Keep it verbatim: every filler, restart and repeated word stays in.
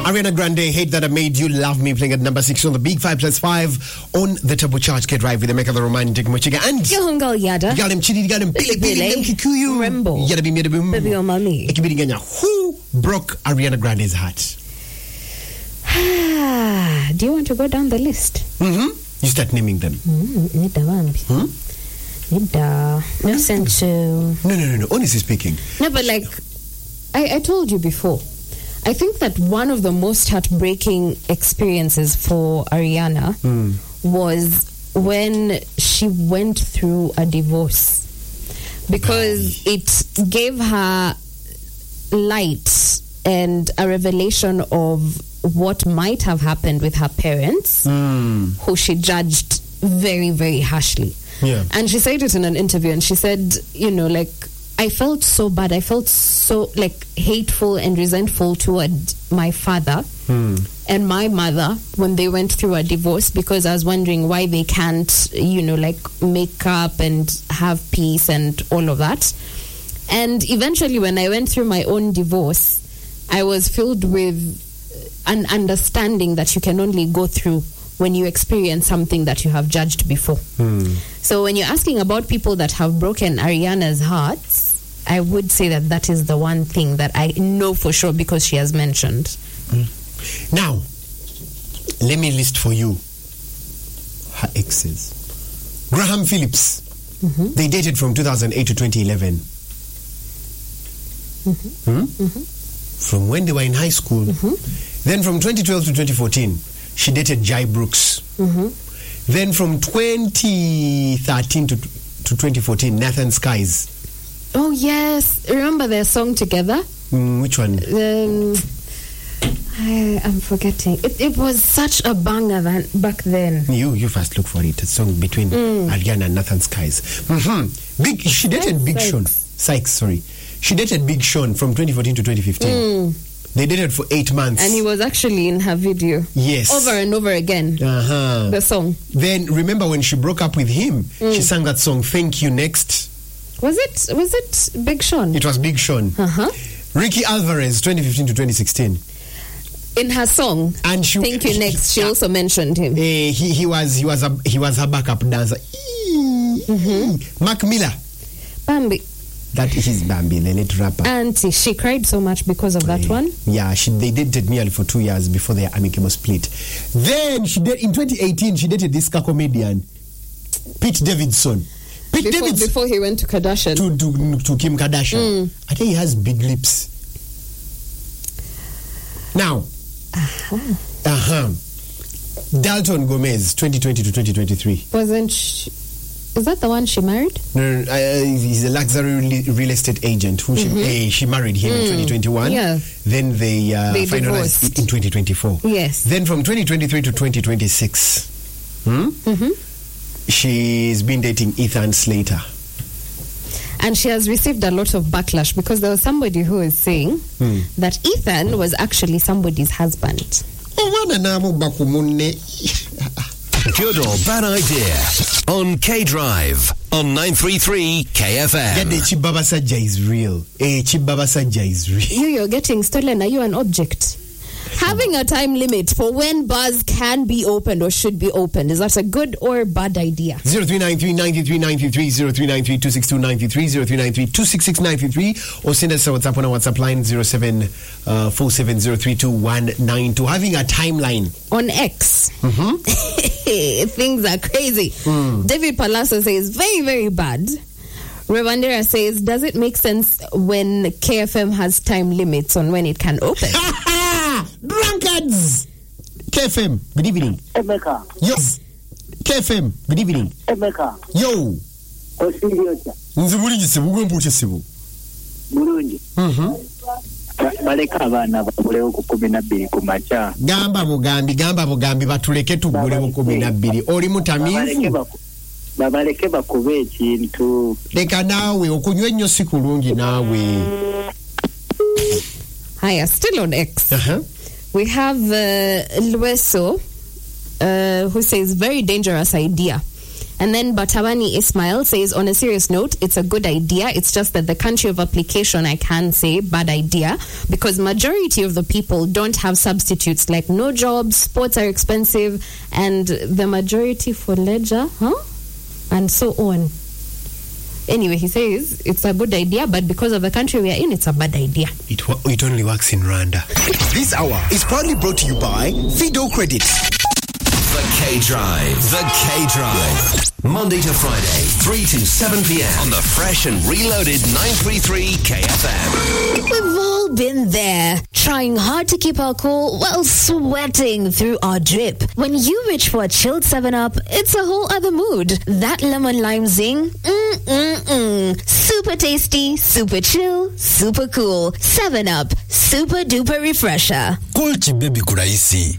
Ariana Grande, Hate That I Made You Love Me, playing at number six on the Big Five Plus Five on the turbocharged Get Right with the make of the romantic Mochiga and Yohungal Yada. Got him chili, got him pili pili, Kikuyu, Rembo. Yada be made boom. Baby Omami. Who broke Ariana Grande's heart? Do you want to go down the list? Mm-hmm. You start naming them. Mm-hmm. Hmm? No sense to... No, no, no, no. Honestly speaking. No, but like, I, I told you before, I think that one of the most heartbreaking experiences for Ariana mm. was when she went through a divorce. Because oh. it gave her light and a revelation of what might have happened with her parents, mm. who she judged very, very harshly. Yeah. And she said it in an interview, and she said, you know, like, I felt so bad. I felt so, like, hateful and resentful toward my father mm. and my mother when they went through a divorce, because I was wondering why they can't, you know, like, make up and have peace and all of that. And eventually, when I went through my own divorce, I was filled with an understanding that you can only go through when you experience something that you have judged before. Mm. So when you're asking about people that have broken Ariana's hearts, I would say that that is the one thing that I know for sure because she has mentioned. Mm. Now, let me list for you her exes. Graham Phillips. Mm-hmm. They dated from two thousand eight to twenty eleven. Mm-hmm. Hmm? Mm-hmm. From when they were in high school. Mm-hmm. Then from twenty twelve to twenty fourteen, she dated Jai Brooks. Mm-hmm. Then from twenty thirteen to, to twenty fourteen, Nathan Skies. Oh, yes. Remember their song together? Mm, which one? Um, I, I'm forgetting. It, it was such a banger than, back then. You you first look for it. A song between mm. Ariana and Nathan Skies. Mm-hmm. Big. She dated Sykes, Big Sean. Sykes, sorry. She dated Big Sean from twenty fourteen to twenty fifteen. Mm. They dated for eight months. And he was actually in her video. Yes. Over and over again. Uh-huh. The song. Then, remember when she broke up with him, mm. she sang that song, Thank You Next. Was it Was it Big Sean? It was Big Sean. Uh-huh. Ricky Alvarez, twenty fifteen to twenty sixteen. In her song, and she, Thank You Next, she uh, also mentioned him. Uh, he, he was he was a, he was her backup dancer. Mm-hmm. Mac Miller. Bambi. That is Bambi, the late rapper. Auntie, she cried so much because of that uh, one. Yeah, she they dated nearly for two years before their amicable split. Then she did in twenty eighteen. She dated this comedian, Pete Davidson. Pete before, Davidson before he went to Kardashian. To to, to Kim Kardashian. Mm. I think he has big lips. Now, uh-huh. uh-huh. Dalton Gomez, twenty twenty to twenty twenty-three. Wasn't she? Is that the one she married? No, no, no uh, he's a luxury real estate agent who mm-hmm. she, uh, she married him mm. in twenty twenty-one. Yeah. Then they, uh, they finalized divorced. in twenty twenty-four. Yes. Then from twenty twenty-three to twenty twenty-six, hmm? mm-hmm. she's been dating Ethan Slater. And she has received a lot of backlash because there was somebody who was saying mm. that Ethan was actually somebody's husband. Good or bad idea on K Drive on nine thirty-three K F M. Yeah, the Chibaba Sajja is real. Eh, Chibaba Sajja is real. You, you're getting stolen. Are you an object? Having a time limit for when bars can be opened or should be opened, is that a good or bad idea? zero three nine three nine three nine three, zero three nine three two six two nine three, zero three nine three two six six nine three, or send us a WhatsApp on our WhatsApp line zero seven four seven zero three two one nine two. Having a timeline on X. Mm-hmm. Things are crazy. Mm. David Palazzo says very, very bad. Revandera says, does it make sense when K F M has time limits on when it can open? Drunkards! K F M, good evening. Emeka. Yes. K F M, good evening. Emeka. Yo. Osiriota. Nzibuliji sibu, gwempuche sibu. Bulungi. Mhm. Baleka abaana bagulewo ku kumi na bbiri ku makya. Gamba bugambi, gamba bugambi batuleke tugulewo kumi na bbiri. Oli mutamivu. Babaleke bakube ekintu. Leka naawe okunywa ennyo si kulungi naawe. Hiya, still on X. Uh-huh. We have uh, Lueso, uh, who says, very dangerous idea. And then Batawani Ismail says, on a serious note, it's a good idea. It's just that the country of application, I can say, bad idea, because majority of the people don't have substitutes, like no jobs, sports are expensive, and the majority for leisure, huh? And so on. Anyway, he says it's a good idea, but because of the country we are in, it's a bad idea. It, wa- it only works in Rwanda. This hour is proudly brought to you by Fido Credit. The K-Drive. The K-Drive. Monday to Friday, three to seven p.m. on the fresh and reloaded nine thirty-three K F M. We've all been there, trying hard to keep our cool while sweating through our drip. When you reach for a chilled seven up, it's a whole other mood. That lemon lime zing, mm-mm-mm. Super tasty, super chill, super cool. seven up, super duper refresher. Cool baby kuraisi.